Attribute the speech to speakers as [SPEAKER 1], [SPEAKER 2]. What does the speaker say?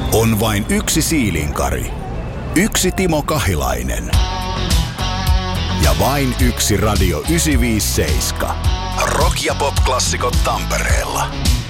[SPEAKER 1] On vain yksi Siilinkari, yksi Timo Kahilainen ja vain yksi Radio 957. Rock- ja pop-klassikot Tampereella.